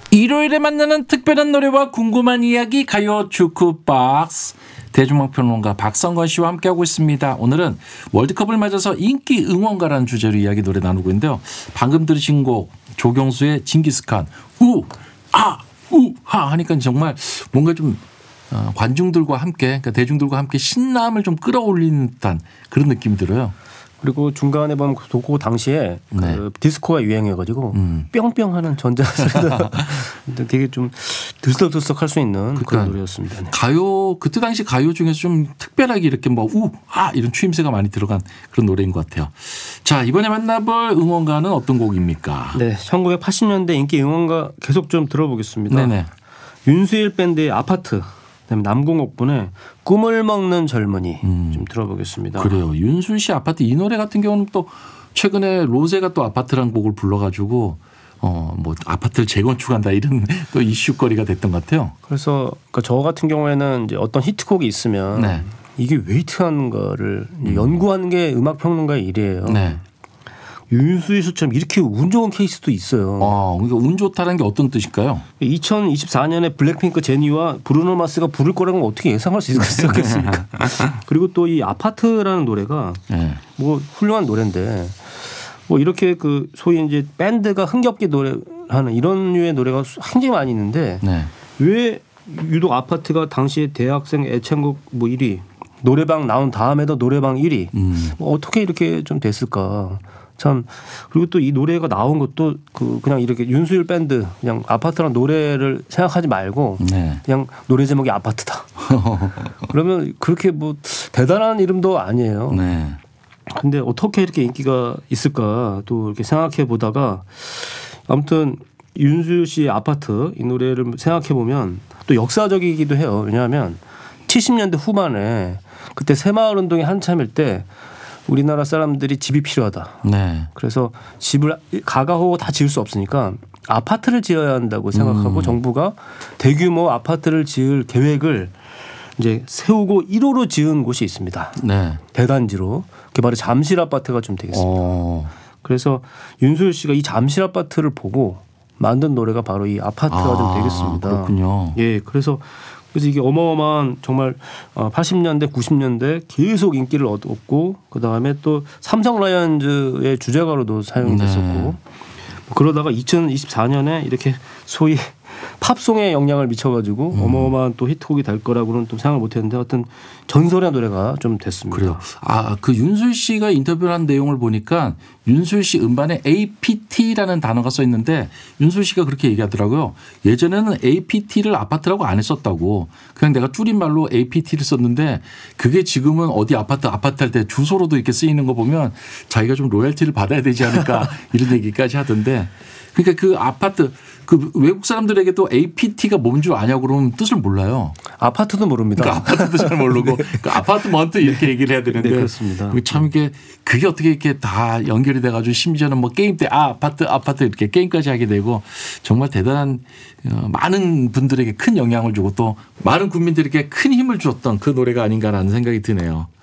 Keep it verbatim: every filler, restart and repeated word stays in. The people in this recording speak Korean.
일요일에 만나는 특별한 노래와 궁금한 이야기 가요 주크박스 대중음악평론가 박성건 씨와 함께하고 있습니다. 오늘은 월드컵을 맞아서 인기 응원가라는 주제로 이야기 노래 나누고 있는데요. 방금 들으신 곡 조경수의 징기스칸 우아 우하 하니까 정말 뭔가 좀 관중들과 함께 그러니까 대중들과 함께 신남을 좀 끌어올리는 듯한 그런 느낌이 들어요. 그리고 중간에 보면 그 당시에 네. 그 디스코가 유행해가지고 음. 뿅뿅하는 전자소리가 되게 좀 들썩들썩할 수 있는 그러니까 그런 노래였습니다. 네. 가요 그때 당시 가요 중에서 좀 특별하게 이렇게 뭐 우아 이런 추임새가 많이 들어간 그런 노래인 것 같아요. 자 이번에 만나볼 응원가는 어떤 곡입니까? 네, 천구백팔십 년대 인기 응원가 계속 좀 들어보겠습니다. 네네. 윤수일 밴드의 아파트. 그다음에 남궁옥분의 꿈을 먹는 젊은이 음. 좀 들어보겠습니다. 그래요. 윤수일 씨 아파트 이 노래 같은 경우는 또 최근에 로제가 또 아파트라는 곡을 불러가지고 어 뭐 아파트를 재건축한다 이런 또 이슈거리가 됐던 것 같아요. 그래서 그러니까 저 같은 경우에는 이제 어떤 히트곡이 있으면 네. 이게 왜 히트하는가를 음. 연구하는 게 음악 평론가의 일이에요. 네. 윤수일 씨처럼 이렇게 운 좋은 케이스도 있어요. 아, 그러니까 운 좋다는 게 어떤 뜻일까요? 이천이십사 년에 블랙핑크 제니와 브루노 마스가 부를 거라는 건 어떻게 예상할 수 있었겠습니까? 그리고 또 이 아파트라는 노래가 네. 뭐 훌륭한 노래인데 뭐 이렇게 그 소위 이제 밴드가 흥겹게 노래하는 이런 류의 노래가 굉장히 많이 있는데 네. 왜 유독 아파트가 당시에 대학생 애창곡 뭐 일 위 노래방 나온 다음에도 노래방 일 위 음. 뭐 어떻게 이렇게 좀 됐을까? 참 그리고 또 이 노래가 나온 것도 그 그냥 이렇게 윤수일 밴드 그냥 아파트란 노래를 생각하지 말고 네. 그냥 노래 제목이 아파트다. 그러면 그렇게 뭐 대단한 이름도 아니에요. 네. 근데 어떻게 이렇게 인기가 있을까 또 이렇게 생각해 보다가 아무튼 윤수일 씨의 아파트 이 노래를 생각해 보면 또 역사적이기도 해요. 왜냐하면 칠십 년대 후반에 그때 새마을운동이 한참일 때 우리나라 사람들이 집이 필요하다. 네. 그래서 집을 가가호고 다 지을 수 없으니까 아파트를 지어야 한다고 생각하고 음. 정부가 대규모 아파트를 지을 계획을 이제 세우고 일 호로 지은 곳이 있습니다. 네. 대단지로. 그게 바로 잠실 아파트가 좀 되겠습니다. 오. 그래서 윤수일 씨가 이 잠실 아파트를 보고 만든 노래가 바로 이 아파트가 아, 좀 되겠습니다. 그렇군요. 예, 그래서 그래서 이게 어마어마한 정말 팔십 년대, 구십 년대 계속 인기를 얻었고 그다음에 또 삼성 라이온즈의 주제가로도 사용이 됐었고 네. 그러다가 이천이십사 년에 이렇게 소위 팝송에 영향을 미쳐가지고 음. 어마어마한 또 히트곡이 될 거라고는 또 생각을 못했는데 하여튼 전설의 노래가 좀 됐습니다. 그래요. 아, 그 윤수일 씨가 인터뷰를 한 내용을 보니까 윤수일 씨 음반에 에이피티라는 단어가 써 있는데 윤수일 씨가 그렇게 얘기하더라고요. 예전에는 에이피티를 아파트라고 안 했었다고 그냥 내가 줄임말로 에이피티를 썼는데 그게 지금은 어디 아파트 아파트 할 때 주소로도 이렇게 쓰이는 거 보면 자기가 좀 로열티를 받아야 되지 않을까 이런 얘기까지 하던데 그러니까 그 아파트 그 외국 사람들에게도 에이피티가 뭔 줄 아냐고 그러면 뜻을 몰라요. 아파트도 모릅니다. 그러니까 아파트도 잘 모르고 네. 그 아파트먼트 이렇게 얘기를 해야 되는데 네, 그렇습니다. 참 이게 그게 어떻게 이렇게 다 연결이 돼가지고 심지어는 뭐 게임 때 아 아파트 아파트 이렇게 게임까지 하게 되고 정말 대단한 많은 분들에게 큰 영향을 주고 또 많은 국민들에게 큰 힘을 주었던 그 노래가 아닌가라는 생각이 드네요.